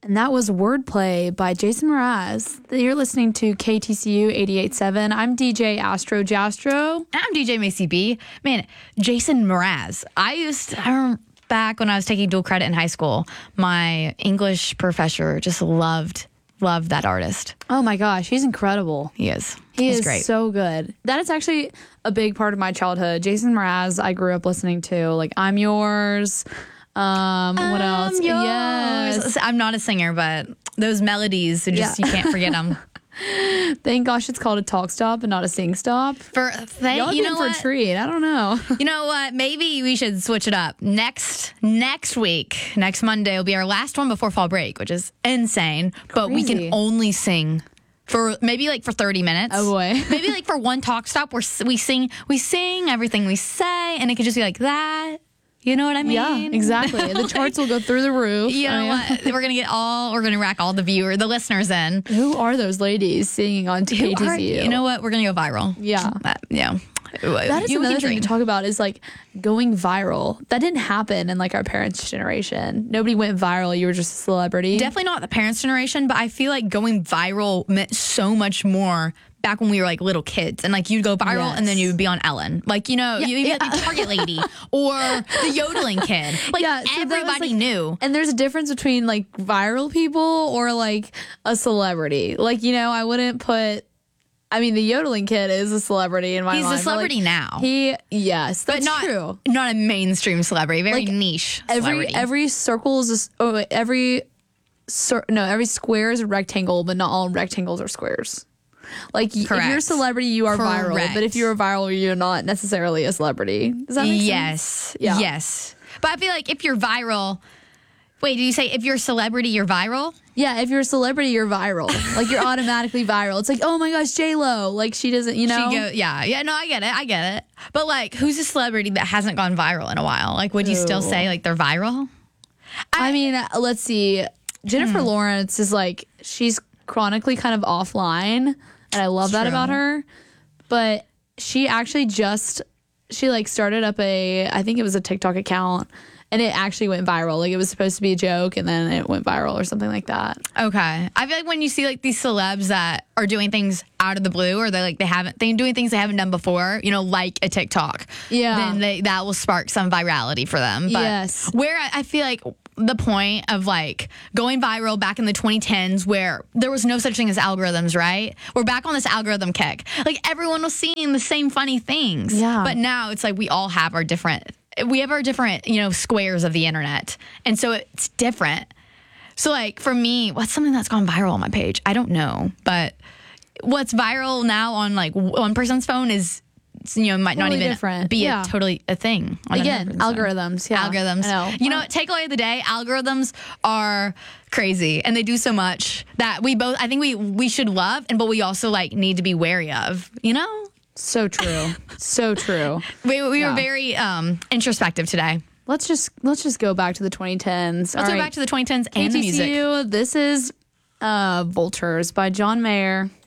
And that was Wordplay by Jason Mraz. You're listening to KTCU 88.7. I'm DJ Astro Jastro. And I'm DJ Macy B. Man, Jason Mraz. I remember back when I was taking dual credit in high school, my English professor just loved that artist. Oh my gosh, he's incredible. He is. He's great. So good. That is actually a big part of my childhood. Jason Mraz, I grew up listening to, like, I'm Yours. What else? Yes. I'm not a singer, but those melodies, you can't forget them. Thank gosh it's called a talk stop and not a sing stop. Y'all you know for a treat. I don't know. You know what? Maybe we should switch it up. Next week, next Monday will be our last one before fall break, which is insane. But we Crazy. can only sing for maybe like for 30 minutes. Oh boy. Maybe like for one talk stop where we sing everything we say, and it could just be like that. You know what I mean? Yeah, exactly. The charts will go through the roof. You know what? We're gonna rack all the listeners in. Who are those ladies singing on KTCU? You know what? We're gonna go viral. Yeah. Yeah. That is another thing to talk about is like going viral. That didn't happen in like our parents' generation. Nobody went viral. You were just a celebrity. Definitely not the parents' generation, but I feel like going viral meant so much more back when we were like little kids, and like you'd go viral and then you would be on Ellen, like, you know, you'd be the Target lady or the yodeling kid, like so everybody knew. And there's a difference between like viral people or like a celebrity. Like, you know, I wouldn't put. I mean, the yodeling kid is a celebrity in my mind. He's a celebrity now. Yes, that's but true. Not a mainstream celebrity, very like niche celebrity. Every circle is every square is a rectangle, but not all rectangles are squares. Like, if you're a celebrity, you are viral. But if you're viral, you're not necessarily a celebrity. Does that make sense? Yeah. Yes. But I feel like if you're viral... Wait, did you say if you're a celebrity, you're viral? Yeah, if you're a celebrity, you're viral. Like, you're automatically viral. It's like, oh my gosh, J-Lo. Like, she doesn't, you know? Yeah, no, I get it. But, like, who's a celebrity that hasn't gone viral in a while? Like, would you still say, like, they're viral? I mean, let's see. Jennifer Lawrence is, like, she's chronically kind of offline, and I love that about her. But she actually started up I think it was a TikTok account, and it actually went viral. Like, it was supposed to be a joke, and then it went viral or something like that. Okay. I feel like when you see, like, these celebs that are doing things out of the blue, or they're doing things they haven't done before, you know, like a TikTok. Yeah. Then that will spark some virality for them. But yes. Where I feel like the point of, like, going viral back in the 2010s, where there was no such thing as algorithms, right? We're back on this algorithm kick. Like, everyone was seeing the same funny things. Yeah. But now it's like we all have our different, you know, squares of the internet. And so it's different. So, like, for me, what's something that's gone viral on my page? I don't know. But what's viral now on, like, one person's phone is, you know, might totally not even different. be a thing. Again, algorithms. Yeah. Algorithms. I know. You know, takeaway of the day, algorithms are crazy, and they do so much that I think we should love, but we also, like, need to be wary of, you know? So true. So true. We were very introspective today. Let's just go back to the 2010s. Let's go back to the 2010s and the music. This is Vultures by John Mayer.